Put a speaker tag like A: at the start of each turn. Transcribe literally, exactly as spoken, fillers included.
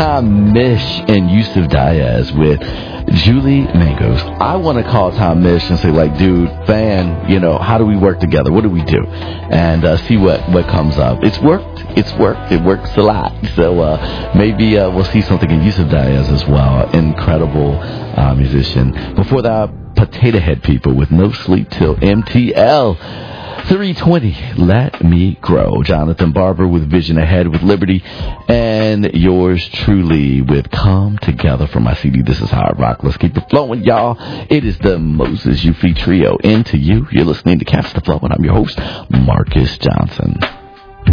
A: Tom Misch and Yusuf Diaz with Julie Mangos. I want to call Tom Misch and say, like, dude, fan, you know, how do we work together? What do we do? And uh, see what, what comes up. It's worked. It's worked. It works a lot. So uh, maybe uh, we'll see something in Yusuf Diaz as well. Incredible uh, musician. Before that, Potato Head People with No Sleep Till M T L. three twenty, Let Me Grow. Jonathan Barber with Vision Ahead with Liberty. And yours truly with Come Together from my C D, This Is How I Rock. Let's keep it flowing, y'all. It is the Moses Euphy Trio. Into you. You're listening to Catch the Flow, and I'm your host, Marcus Johnson.